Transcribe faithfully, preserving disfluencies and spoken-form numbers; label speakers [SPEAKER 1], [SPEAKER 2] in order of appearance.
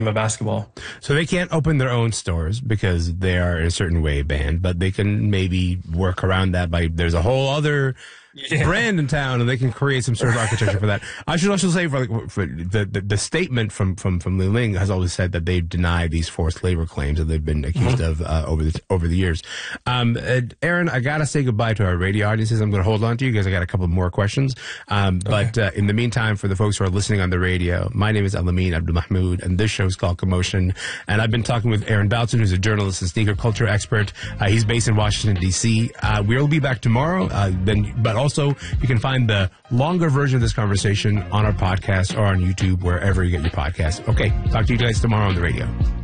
[SPEAKER 1] of basketball.
[SPEAKER 2] So they can't open their own stores because they are in a certain way banned, but they can maybe work around that by there's a whole other yeah. brand in town, and they can create some sort of architecture for that. I should also say, for, like, for the, the the statement from from from Li Ling has always said that they deny these forced labor claims that they've been accused mm-hmm. of uh, over the over the years. Um, uh, Aaron, I gotta say goodbye to our radio audiences. I'm going to hold on to you because I got a couple more questions. Um, okay. But uh, in the meantime, for the folks who are listening on the radio, my name is Al-Amin Abdul Mahmoud, and this show is called Commotion. And I've been talking with Aaron Baltzan, who's a journalist and sneaker culture expert. Uh, he's based in Washington D C. Uh, we'll be back tomorrow. Uh, then, but also you can find the longer version of this conversation on our podcast or on YouTube, wherever you get your podcast. Okay, talk to you guys tomorrow on the radio.